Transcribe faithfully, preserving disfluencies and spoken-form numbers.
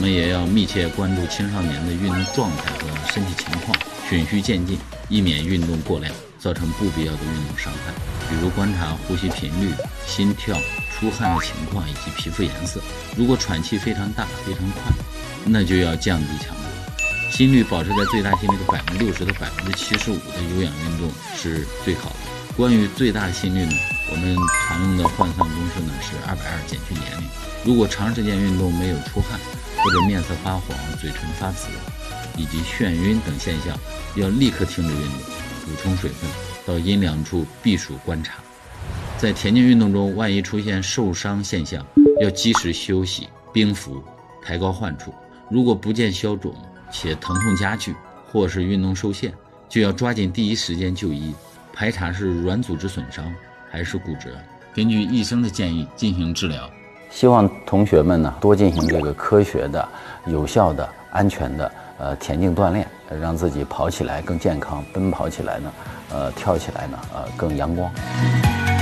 们也要密切关注青少年的运动状态和身体情况，循序渐进，以免运动过量造成不必要的运动伤害。比如观察呼吸频率、心跳、出汗的情况以及皮肤颜色。如果喘气非常大、非常快，那就要降低强度。心率保持在最大心率的百分之六十到百分之七十五的有氧运动是最好的。关于最大的心率呢，我们常用的换算公式呢是二百二减去年龄。如果长时间运动没有出汗，或者面色发黄、嘴唇发紫以及眩晕等现象，要立刻停止运动，补充水分，到阴凉处避暑观察。在田径运动中，万一出现受伤现象，要及时休息、冰敷、抬高患处。如果不见消肿且疼痛加剧，或是运动受限，就要抓紧第一时间就医，排查是软组织损伤还是骨折，根据医生的建议进行治疗。 希望同学们呢多进行这个科学的、有效的、安全的呃田径锻炼，让自己跑起来更健康，奔跑起来呢，呃跳起来呢，呃更阳光。